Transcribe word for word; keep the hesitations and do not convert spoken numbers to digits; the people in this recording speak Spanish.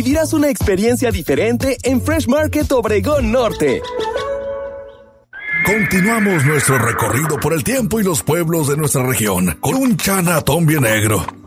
Vivirás una experiencia diferente en Fresh Market Obregón Norte. Continuamos nuestro recorrido por el tiempo y los pueblos de nuestra región con un Chanatón bien negro.